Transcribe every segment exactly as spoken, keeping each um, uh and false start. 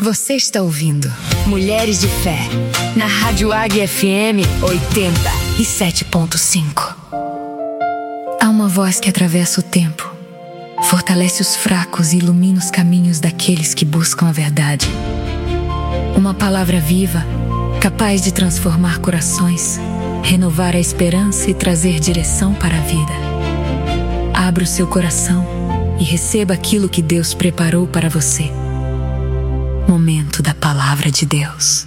Você está ouvindo Mulheres de Fé, na Rádio Águia F M oitenta e sete ponto cinco. Há uma voz que atravessa o tempo, fortalece os fracos e ilumina os caminhos daqueles que buscam a verdade. Uma palavra viva, capaz de transformar corações, renovar a esperança e trazer direção para a vida. Abra o seu coração e receba aquilo que Deus preparou para você. Momento da Palavra de Deus.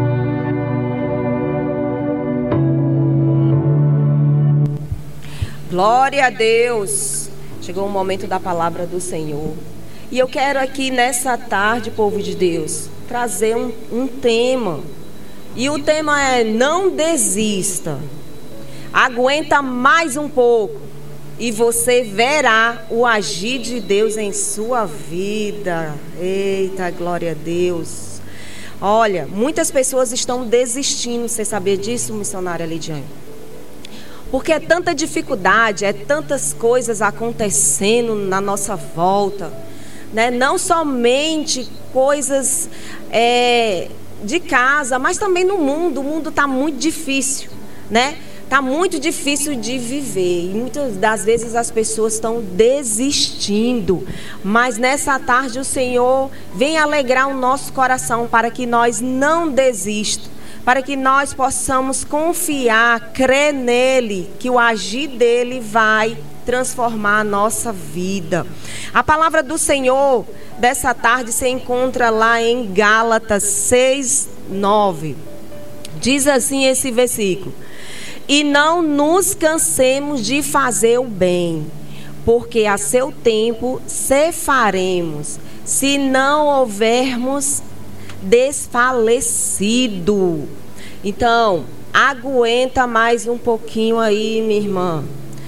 Glória a Deus. Chegou o momento da Palavra do Senhor. E eu quero aqui nessa tarde, povo de Deus, trazer um, um tema. E o tema é: não desista. Aguenta mais um pouco e você verá o agir de Deus em sua vida. Eita, glória a Deus. Olha, muitas pessoas estão desistindo. Você sabia disso, missionária Lidiane? Porque é tanta dificuldade, é tantas coisas acontecendo na nossa volta, né? Não somente coisas é, de casa, mas também no mundo. O mundo está muito difícil, né? Está muito difícil de viver e muitas das vezes as pessoas estão desistindo. Mas nessa tarde o Senhor vem alegrar o nosso coração para que nós não desistamos, para que nós possamos confiar, crer nele, que o agir dele vai transformar a nossa vida. A palavra do Senhor dessa tarde se encontra lá em Gálatas seis, nove. Diz assim esse versículo: e não nos cansemos de fazer o bem, porque a seu tempo ceifaremos, se não houvermos desfalecido. Então, aguenta mais um pouquinho aí, minha irmã.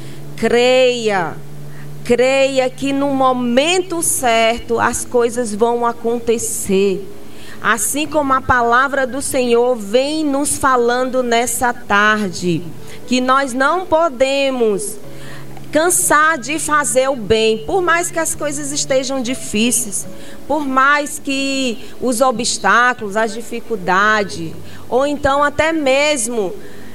Creia, creia que no momento certo as coisas vão acontecer. Assim como a palavra do Senhor vem nos falando nessa tarde, que nós não podemos cansar de fazer o bem, por mais que as coisas estejam difíceis, por mais que os obstáculos, as dificuldades, ou então até mesmo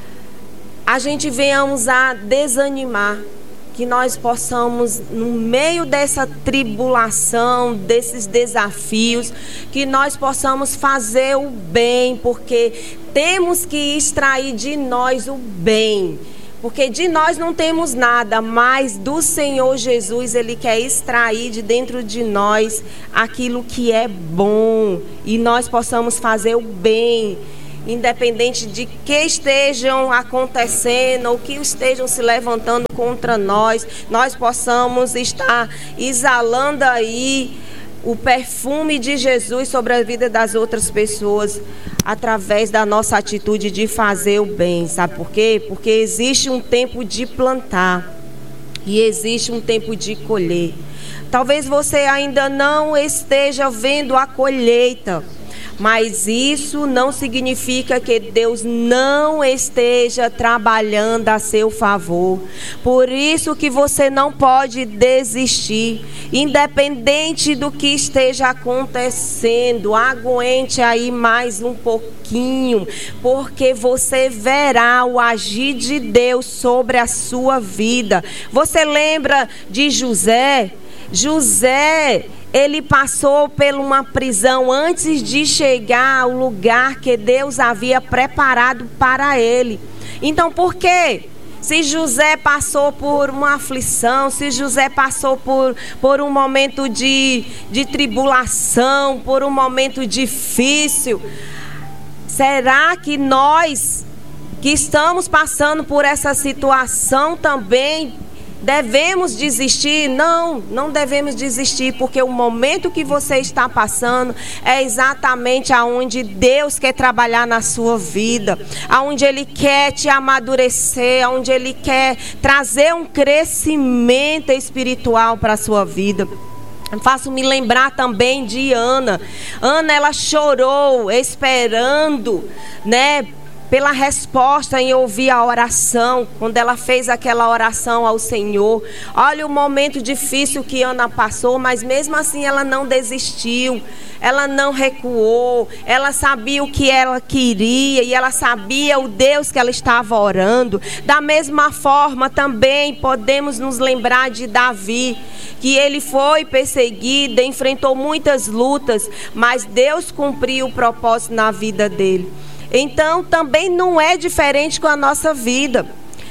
a gente venhamos a desanimar, que nós possamos, no meio dessa tribulação, desses desafios, que nós possamos fazer o bem, porque temos que extrair de nós o bem. Porque de nós não temos nada, mas do Senhor Jesus, Ele quer extrair de dentro de nós aquilo que é bom. E nós possamos fazer o bem, independente de que estejam acontecendo ou que estejam se levantando contra nós, nós possamos estar exalando aí o perfume de Jesus sobre a vida das outras pessoas, através da nossa atitude de fazer o bem. Sabe por quê? Porque existe um tempo de plantar e existe um tempo de colher. Talvez você ainda não esteja vendo a colheita, mas isso não significa que Deus não esteja trabalhando a seu favor. Por isso que você não pode desistir, independente do que esteja acontecendo. Aguente aí mais um pouquinho, porque você verá o agir de Deus sobre a sua vida. Você lembra de José? José, ele passou por uma prisão antes de chegar ao lugar que Deus havia preparado para ele. Então, por quê? Se José passou por uma aflição, se José passou por, por um momento de, de tribulação, por um momento difícil, será que nós que estamos passando por essa situação também devemos desistir? Não, não devemos desistir, porque o momento que você está passando é exatamente aonde Deus quer trabalhar na sua vida, aonde Ele quer te amadurecer, aonde Ele quer trazer um crescimento espiritual para a sua vida. Faço-me lembrar também de Ana. Ana, ela chorou esperando, né, pela resposta em ouvir a oração, quando ela fez aquela oração ao Senhor. Olha o momento difícil que Ana passou, mas mesmo assim ela não desistiu, ela não recuou, ela sabia o que ela queria e ela sabia o Deus que ela estava orando. Da mesma forma também podemos nos lembrar de Davi, que ele foi perseguido, enfrentou muitas lutas, mas Deus cumpriu o propósito na vida dele. Então também não é diferente com a nossa vida.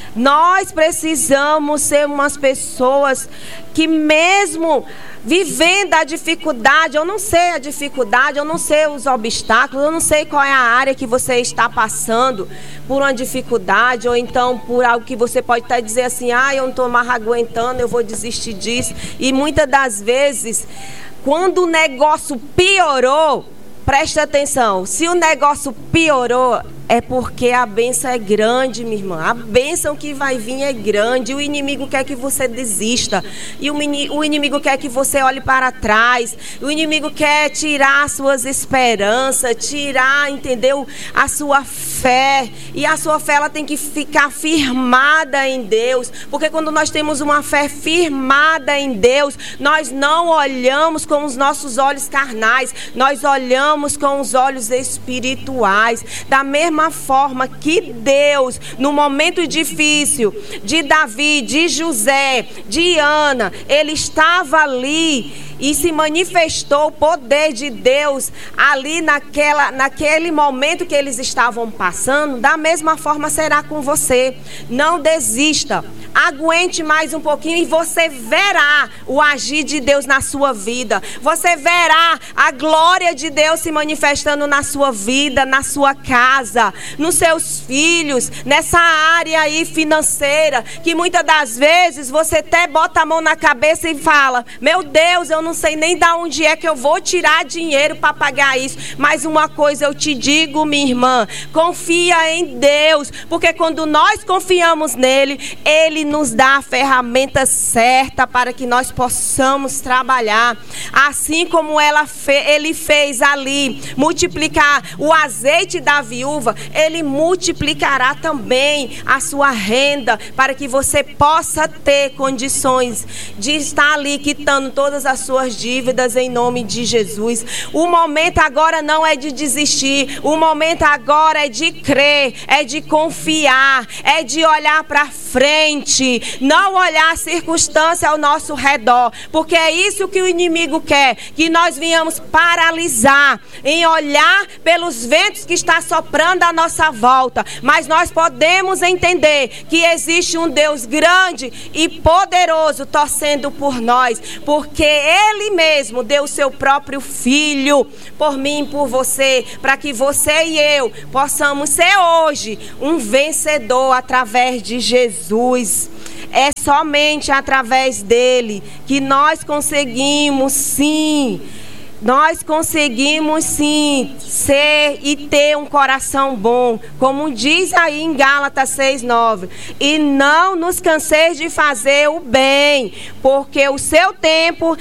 Nós precisamos ser umas pessoas que, mesmo vivendo a dificuldade, eu não sei a dificuldade, eu não sei os obstáculos, eu não sei qual é a área que você está passando por uma dificuldade, ou então por algo que você pode até dizer assim, ah, eu não estou mais aguentando, eu vou desistir disso. E muitas das vezes, quando o negócio piorou, presta atenção, se o negócio piorou, é porque a bênção é grande, minha irmã. A bênção que vai vir é grande. O inimigo quer que você desista. E o inimigo quer que você olhe para trás. O inimigo quer tirar as suas esperanças, tirar, entendeu? A sua fé. E a sua fé, ela tem que ficar firmada em Deus. Porque quando nós temos uma fé firmada em Deus, nós não olhamos com os nossos olhos carnais. Nós olhamos com os olhos espirituais. Da mesma forma que Deus, no momento difícil de Davi, de José, de Ana, ele estava ali e se manifestou o poder de Deus ali naquela, naquele momento que eles estavam passando. Da mesma forma será com você. Não desista, aguente mais um pouquinho e você verá o agir de Deus na sua vida. Você verá a glória de Deus se manifestando na sua vida, na sua casa, nos seus filhos, nessa área aí financeira, que muitas das vezes você até bota a mão na cabeça e fala, meu Deus, eu não sei nem de onde é que eu vou tirar dinheiro para pagar isso. Mas uma coisa eu te digo, minha irmã, confia em Deus, porque quando nós confiamos nele, ele nos dá a ferramenta certa para que nós possamos trabalhar. Assim como ela fe- ele fez ali, multiplicar o azeite da viúva, ele multiplicará também a sua renda, para que você possa ter condições de estar ali quitando todas as suas dívidas em nome de Jesus. O momento agora não é de desistir, o momento agora é de crer, é de confiar, é de olhar para frente, não olhar a circunstância ao nosso redor, porque é isso que o inimigo quer, que nós venhamos paralisar, em olhar pelos ventos que está soprando à nossa volta. Mas nós podemos entender que existe um Deus grande e poderoso torcendo por nós, porque Ele mesmo deu o seu próprio Filho por mim e por você, para que você e eu possamos ser hoje um vencedor através de Jesus. É somente através dele que nós conseguimos, sim, nós conseguimos sim ser e ter um coração bom, como diz aí em Gálatas seis, nove. E não nos canseis de fazer o bem, porque o seu tempo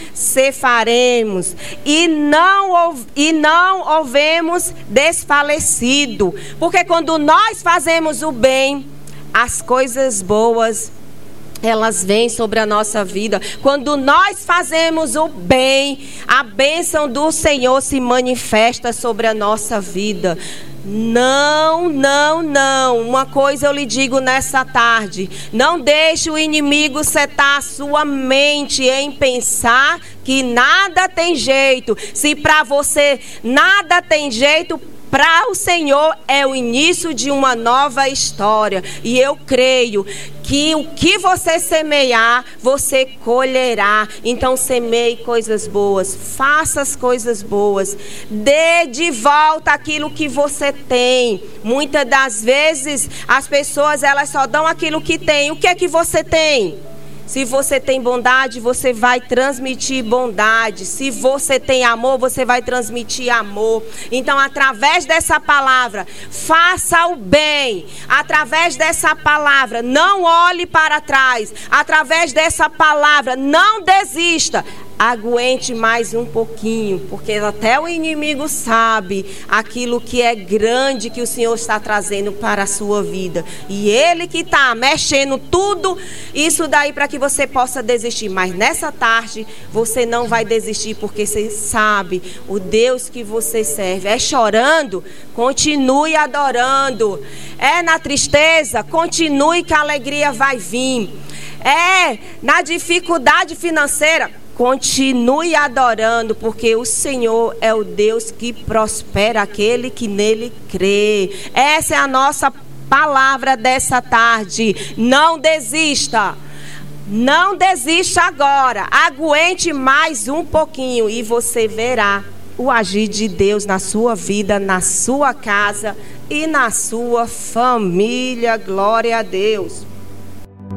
cefaremos, e não, e não houvemos desfalecido. Porque quando nós fazemos o bem, as coisas boas, elas vêm sobre a nossa vida. Quando nós fazemos o bem, a bênção do Senhor se manifesta sobre a nossa vida. Não, não, não. Uma coisa eu lhe digo nessa tarde: não deixe o inimigo setar a sua mente em pensar que nada tem jeito. Se para você nada tem jeito, para o Senhor é o início de uma nova história. E eu creio que o que você semear, você colherá. Então semeie coisas boas, faça as coisas boas, dê de volta aquilo que você tem. Muitas das vezes as pessoas, elas só dão aquilo que tem. O que é que você tem? Se você tem bondade, você vai transmitir bondade. Se você tem amor, você vai transmitir amor. Então, através dessa palavra, faça o bem. Através dessa palavra, não olhe para trás. Através dessa palavra, não desista. Aguente mais um pouquinho, porque até o inimigo sabe aquilo que é grande que o Senhor está trazendo para a sua vida. E Ele que está mexendo tudo isso daí para que você possa desistir. Mas nessa tarde você não vai desistir, porque você sabe o Deus que você serve. É chorando? Continue adorando. É na tristeza? Continue que a alegria vai vir. É na dificuldade financeira? Continue adorando, porque o Senhor é o Deus que prospera aquele que nele crê. Essa é a nossa palavra dessa tarde. Não desista. Não desista agora. Aguente mais um pouquinho e você verá o agir de Deus na sua vida, na sua casa e na sua família. Glória a Deus.